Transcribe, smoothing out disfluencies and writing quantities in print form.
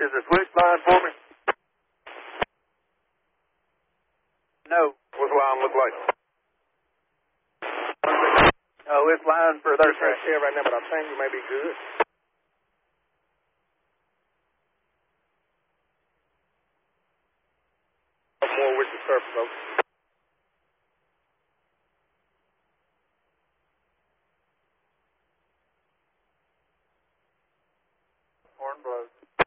Is the switch line for me? No. What's the line look like? No, it's line for their Trying to share right now, but I think we may be good. More with the surface, folks. Horn blows.